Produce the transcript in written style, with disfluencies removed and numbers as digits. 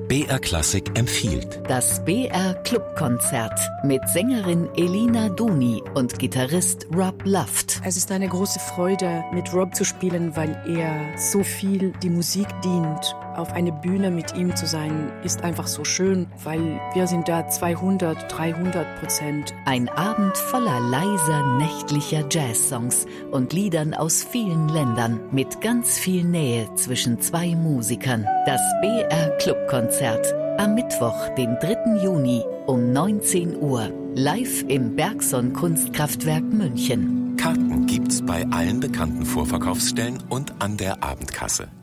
BR Klassik empfiehlt. Das BR Clubkonzert mit Sängerin Elina Duni und Gitarrist Rob Luft. Es ist eine große Freude, mit Rob zu spielen, weil er so viel die Musik dient. Auf einer Bühne mit ihm zu sein, ist einfach so schön, weil wir sind da 200-300%. Ein Abend voller leiser, nächtlicher Jazzsongs und Liedern aus vielen Ländern mit ganz viel Nähe zwischen zwei Musikern. Das BR Clubkonzert am Mittwoch, den 3. Juni um 19 Uhr. Live im Bergson Kunstkraftwerk München. Karten gibt's bei allen bekannten Vorverkaufsstellen und an der Abendkasse.